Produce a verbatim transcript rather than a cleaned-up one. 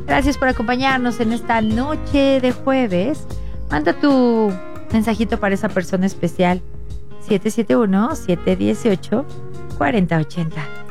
Gracias por acompañarnos en esta noche de jueves. Manda tu mensajito para esa persona especial. siete siete uno, siete uno ocho, cuatro cero ocho cero.